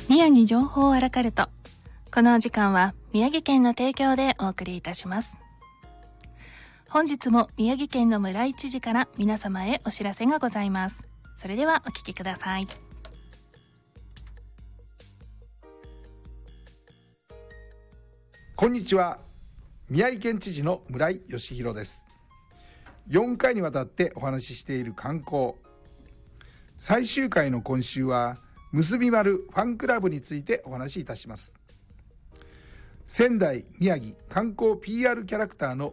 宮城情報アラカルト。このお時間は宮城県の提供でお送りいたします。本日も宮城県の村井知事から皆様へお知らせがございます。それではお聞きください。 こんにちは。宮城県知事の村井義弘です。4回にわたってお話ししている観光、最終回の今週は結び丸ファンクラブについてお話しいたします。仙台宮城観光 PR キャラクターの